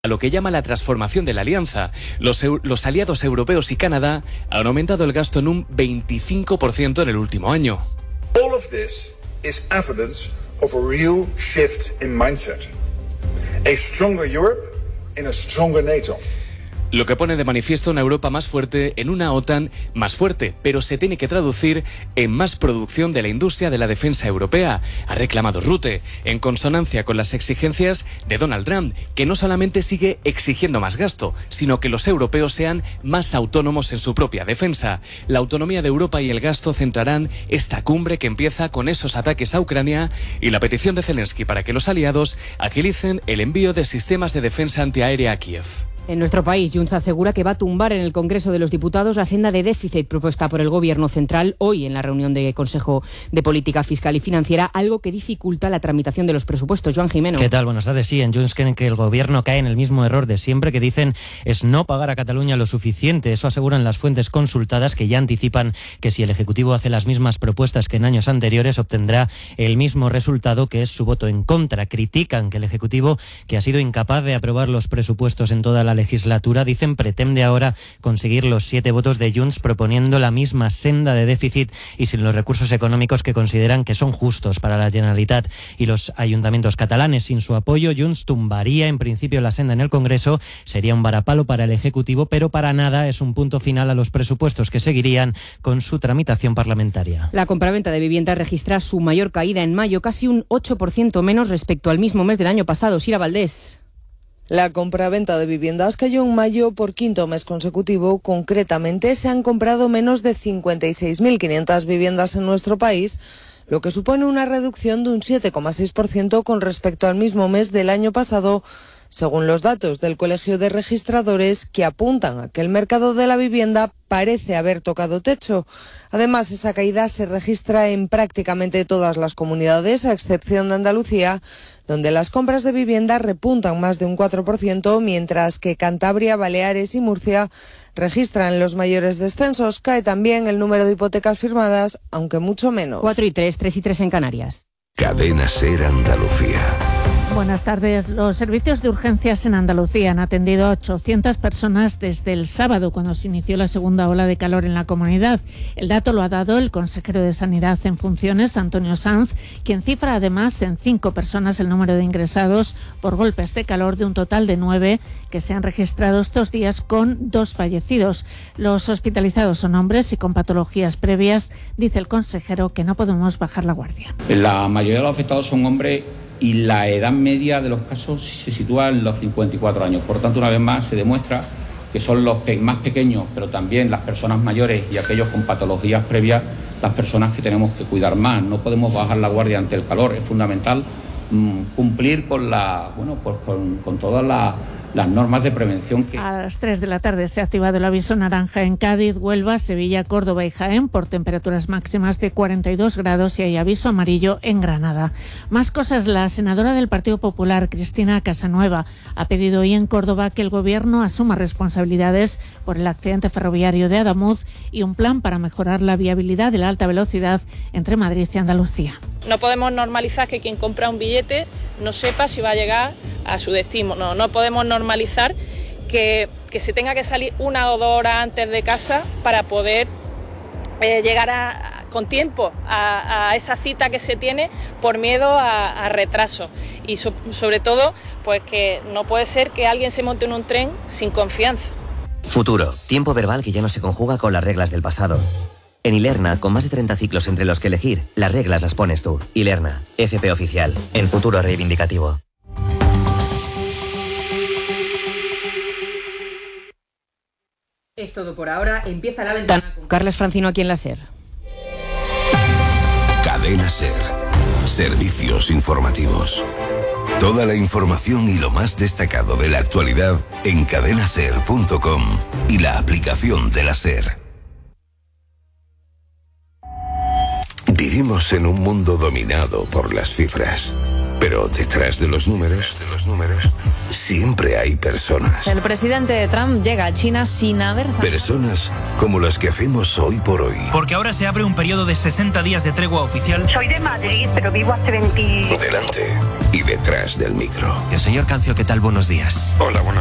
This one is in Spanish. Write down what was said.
a lo que llama la transformación de la alianza. Los aliados europeos y Canadá han aumentado el gasto en un 25% en el último año. All of this is evidence of a real shift in mindset. A stronger Europe in a stronger NATO. Lo que pone de manifiesto una Europa más fuerte en una OTAN más fuerte, pero se tiene que traducir en más producción de la industria de la defensa europea, ha reclamado Rutte, en consonancia con las exigencias de Donald Trump, que no solamente sigue exigiendo más gasto, sino que los europeos sean más autónomos en su propia defensa. La autonomía de Europa y el gasto centrarán esta cumbre que empieza con esos ataques a Ucrania y la petición de Zelensky para que los aliados agilicen el envío de sistemas de defensa antiaérea a Kiev. En nuestro país, Junts asegura que va a tumbar en el Congreso de los Diputados la senda de déficit propuesta por el Gobierno central hoy en la reunión de Consejo de Política Fiscal y Financiera, algo que dificulta la tramitación de los presupuestos. Joan Jimeno. ¿Qué tal? Buenas tardes. Sí, en Junts creen que el Gobierno cae en el mismo error de siempre, que dicen es no pagar a Cataluña lo suficiente. Eso aseguran las fuentes consultadas, que ya anticipan que si el Ejecutivo hace las mismas propuestas que en años anteriores, obtendrá el mismo resultado, que es su voto en contra. Critican que el Ejecutivo, que ha sido incapaz de aprobar los presupuestos en toda la legislatura, dicen pretende ahora conseguir los 7 votos de Junts proponiendo la misma senda de déficit y sin los recursos económicos que consideran que son justos para la Generalitat y los ayuntamientos catalanes. Sin su apoyo, Junts tumbaría en principio la senda en el Congreso, sería un varapalo para el Ejecutivo, pero para nada es un punto final a los presupuestos que seguirían con su tramitación parlamentaria. La compraventa de viviendas registra su mayor caída en mayo, casi un 8% menos respecto al mismo mes del año pasado. Sira Valdés. La compraventa de viviendas cayó en mayo por quinto mes consecutivo. Concretamente, se han comprado menos de 56.500 viviendas en nuestro país, lo que supone una reducción de un 7,6% con respecto al mismo mes del año pasado, según los datos del Colegio de Registradores, que apuntan a que el mercado de la vivienda parece haber tocado techo. Además, esa caída se registra en prácticamente todas las comunidades, a excepción de Andalucía, donde las compras de vivienda repuntan más de un 4%, mientras que Cantabria, Baleares y Murcia registran los mayores descensos. Cae también el número de hipotecas firmadas, aunque mucho menos. 4 y 3, 3 y 3 en Canarias. Cadena SER Andalucía. Buenas tardes. Los servicios de urgencias en Andalucía han atendido a 800 personas desde el sábado, cuando se inició la segunda ola de calor en la comunidad. El dato lo ha dado el consejero de Sanidad en funciones, Antonio Sanz, quien cifra además en 5 personas el número de ingresados por golpes de calor, de un total de 9 que se han registrado estos días, con 2 fallecidos. Los hospitalizados son hombres y con patologías previas. Dice el consejero que no podemos bajar la guardia. La mayoría de los afectados son hombres y la edad media de los casos se sitúa en los 54 años. Por tanto, una vez más se demuestra que son los más pequeños, pero también las personas mayores y aquellos con patologías previas, las personas que tenemos que cuidar más. No podemos bajar la guardia ante el calor. Es fundamental cumplir con con todas las normas de prevención. A las 3 de la tarde se ha activado el aviso naranja en Cádiz, Huelva, Sevilla, Córdoba y Jaén por temperaturas máximas de 42 grados y hay aviso amarillo en Granada. Más cosas. La senadora del Partido Popular, Cristina Casanueva, ha pedido hoy en Córdoba que el Gobierno asuma responsabilidades por el accidente ferroviario de Adamuz y un plan para mejorar la viabilidad de la alta velocidad entre Madrid y Andalucía. No podemos normalizar que quien compra un billete no sepa si va a llegar a su destino. No podemos normalizar que se tenga que salir 1 o 2 horas antes de casa para poder llegar con tiempo a esa cita que se tiene por miedo a retraso. Y sobre todo, pues que no puede ser que alguien se monte en un tren sin confianza. Futuro, tiempo verbal que ya no se conjuga con las reglas del pasado. En Ilerna, con más de 30 ciclos entre los que elegir, las reglas las pones tú. Ilerna, FP oficial, el futuro reivindicativo. Es todo por ahora. Empieza la ventana con Carles Francino aquí en la SER. Cadena SER. Servicios informativos. Toda la información y lo más destacado de la actualidad en cadenaser.com y la aplicación de la SER. Vivimos en un mundo dominado por las cifras. Pero detrás de los números, siempre hay personas. El presidente Trump llega a China sin haber... Personas como las que hacemos hoy por hoy. Porque ahora se abre un periodo de 60 días de tregua oficial. Soy de Madrid, pero vivo hace 20... Delante y detrás del micro. El señor Cancio, ¿qué tal? Buenos días. Hola, buenos